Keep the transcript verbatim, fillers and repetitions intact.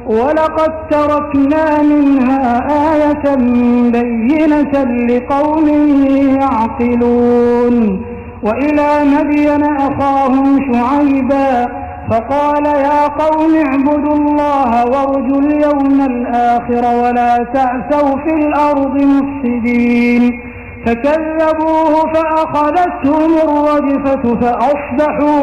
ولقد تركنا منها آية بينة لقوم يعقلون وإلى مدين أخاهم شعيبا فقال يا قوم اعبدوا الله وارجوا اليوم الآخر ولا تعثوا في الأرض مفسدين فكذبوه فأخذتهم الرجفة فأصبحوا